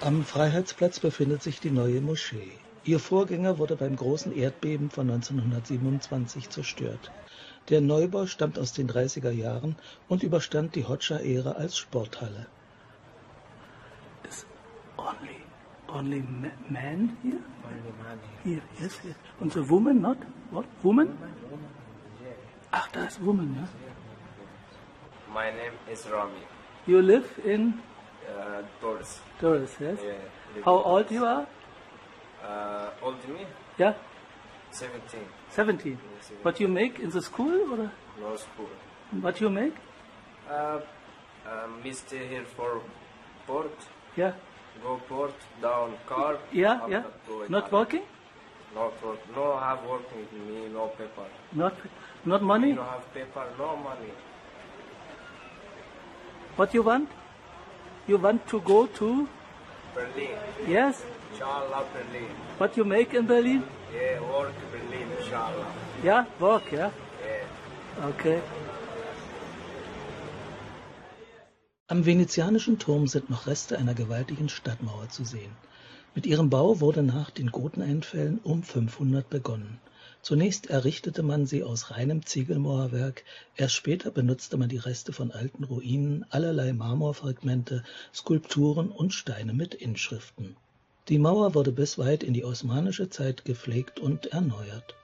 Am Freiheitsplatz befindet sich die Neue Moschee. Ihr Vorgänger wurde beim großen Erdbeben von 1927 zerstört. Der Neubau stammt aus den 30er Jahren und überstand die Hoxha-Ära als Sporthalle. Is only man here? Only man Here, yes, yes. And the woman not? What? Woman? Ach, da ist woman, ja? My name is Rami. You live in Doris. Doris, yes? Yeah. How old you are? Old me? Yeah? 17. 17. What you make in the school? Or No school. what you make? We stay here for port. Yeah? Go port, down car. Yeah, after yeah? go Not Italy. working? Not work. No have working with me, no paper. Not money? No have paper, no money. What you want? You want to go to? Berlin. Yes? Inshallah, Berlin. What you make in Berlin? Yeah, work Berlin, inshallah. Yeah? Work, yeah? Yeah. Okay. Am venezianischen Turm sind noch Reste einer gewaltigen Stadtmauer zu sehen. Mit ihrem Bau wurde nach den Goteneinfällen um 500 begonnen. Zunächst errichtete man sie aus reinem Ziegelmauerwerk, erst später benutzte man die Reste von alten Ruinen, allerlei Marmorfragmente, Skulpturen und Steine mit Inschriften. Die Mauer wurde bis weit in die osmanische Zeit gepflegt und erneuert.